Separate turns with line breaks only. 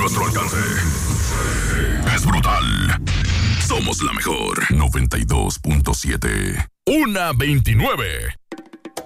nuestro alcance. Es brutal. Somos la mejor. 92.7. 1:29.